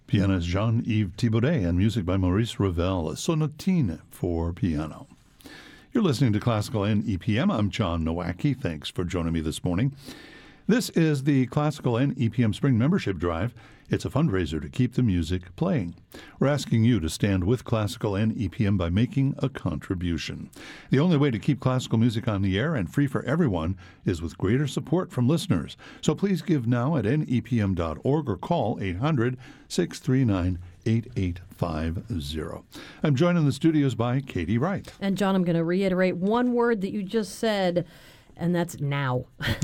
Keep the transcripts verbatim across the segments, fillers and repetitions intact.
Pianist Jean-Yves Thibaudet and music by Maurice Ravel, a sonatine for piano. You're listening to Classical N E P M. I'm John Nowacki. Thanks for joining me this morning. This is the Classical N E P M Spring Membership Drive. It's a fundraiser to keep the music playing. We're asking you to stand with Classical N E P M by making a contribution. The only way to keep classical music on the air and free for everyone is with greater support from listeners. So please give now at N E P M dot org or call eight hundred, six three nine, eight eight five zero. I'm joined in the studios by Katie Wright. And John, I'm going to reiterate one word that you just said, and that's now.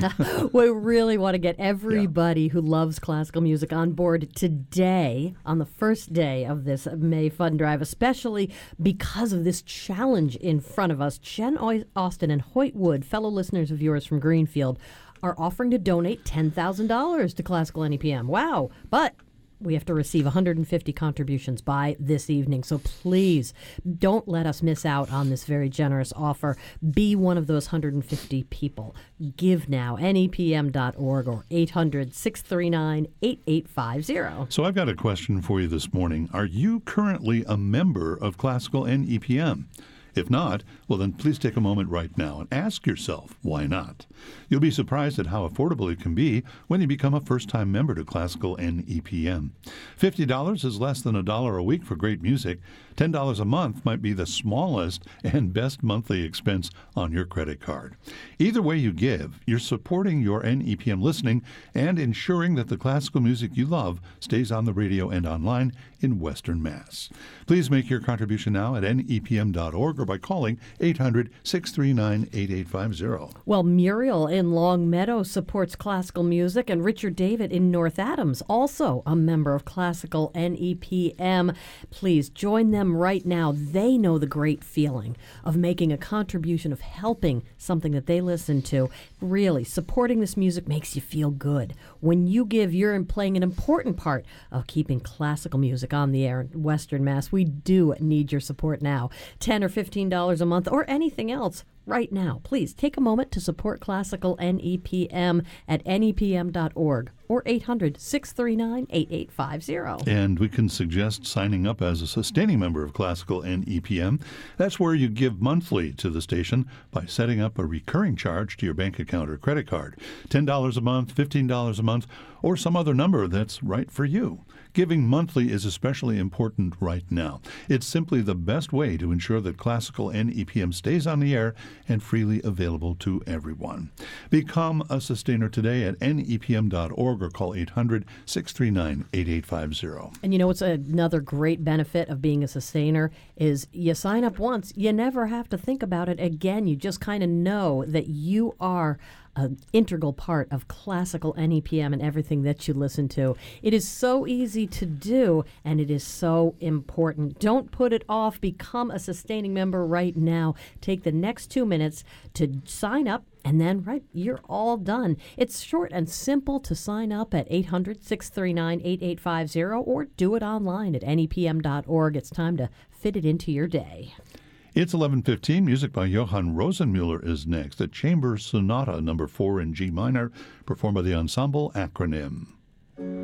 We really want to get everybody yeah. who loves classical music on board today on the first day of this May Fund Drive, especially because of this challenge in front of us. Jen Austin and Hoyt Wood, fellow listeners of yours from Greenfield, are offering to donate ten thousand dollars to Classical N E P M. Wow. But we have to receive one hundred fifty contributions by this evening. So please don't let us miss out on this very generous offer. Be one of those one hundred fifty people. Give now, N E P M dot org or eight hundred, six three nine, eight eight five zero. So I've got a question for you this morning. Are you currently a member of Classical N E P M? If not, well then please take a moment right now and ask yourself, why not? You'll be surprised at how affordable it can be when you become a first-time member to Classical N E P M. fifty dollars is less than a dollar a week for great music. ten dollars a month might be the smallest and best monthly expense on your credit card. Either way you give, you're supporting your N E P M listening and ensuring that the classical music you love stays on the radio and online in Western Mass. Please make your contribution now at N E P M dot org or by calling eight hundred, six three nine, eight eight five zero. Well, Muriel in Long Meadow supports classical music, and Richard David in North Adams, also a member of Classical N E P M. Please join them right now. They know the great feeling of making a contribution, of helping something that they listen to. Really, supporting this music makes you feel good. When you give, you're playing an important part of keeping classical music on the air in Western Mass. We do need your support now. ten or fifteen dollars a month or anything else right now. Please take a moment to support Classical N E P M at N E P M dot org or eight hundred, six three nine, eight eight five zero. And we can suggest signing up as a sustaining member of Classical N E P M. That's where you give monthly to the station by setting up a recurring charge to your bank account or credit card. ten dollars a month, fifteen dollars a month, or some other number that's right for you. Giving monthly is especially important right now. It's simply the best way to ensure that Classical N E P M stays on the air and freely available to everyone. Become a sustainer today at N E P M dot org or call eight hundred, six three nine, eight eight five zero. And you know what's another great benefit of being a sustainer is you sign up once, you never have to think about it again. You just kind of know that you are an integral part of Classical N E P M and everything that you listen to. It is so easy to do, and it is so important. Don't put it off. Become a sustaining member right now. Take the next two minutes to sign up, and then, right, you're all done. It's short and simple to sign up at eight hundred, six three nine, eight eight five zero or do it online at N E P M dot org. It's time to fit it into your day. It's eleven fifteen. Music by Johann Rosenmuller is next. The Chamber Sonata number four in G minor, performed by the ensemble Acronym.